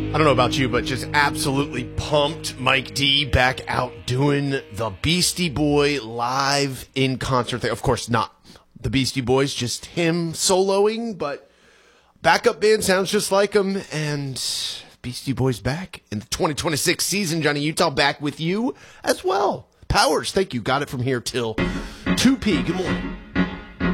I don't know about you, but just absolutely pumped. Mike D back out doing the Beastie Boy live in concert thing. Of course, not the Beastie Boys, just him soloing, but backup band sounds just like him. And Beastie Boys back in the 2026 season. Johnny Utah back with you as well. Powers, thank you. Got it from here till 2 p. Good morning.